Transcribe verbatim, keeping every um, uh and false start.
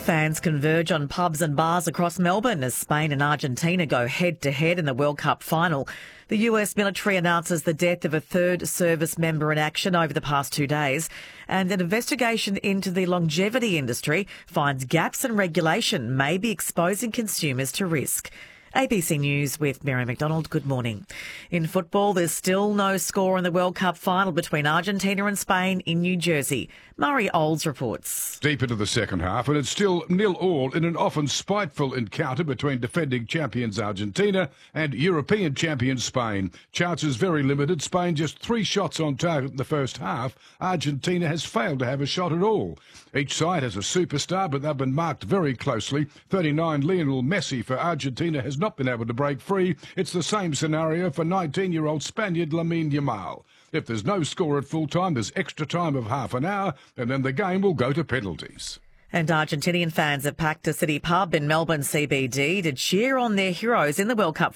Fans converge on pubs and bars across Melbourne as Spain and Argentina go head-to-head in the World Cup final. The U S military announces the death of a third service member in action over the past two days, and an investigation into the longevity industry finds gaps in regulation may be exposing consumers to risk. A B C News with Mary McDonald. Good morning. In football, there's still no score in the World Cup final between Argentina and Spain in New Jersey. Murray Olds reports. Deep into the second half, and it's still nil all in an often spiteful encounter between defending champions Argentina and European champions Spain. Chances very limited. Spain just three shots on target in the first half. Argentina has failed to have a shot at all. Each side has a superstar, but they've been marked very closely. thirty-nine Lionel Messi for Argentina has not been able to break free. It's the same scenario for nineteen-year-old Spaniard Lamine Yamal. If there's no score at full time, there's extra time of half an hour, and then the game will go to penalties. And Argentinian fans have packed a city pub in Melbourne C B D to cheer on their heroes in the World Cup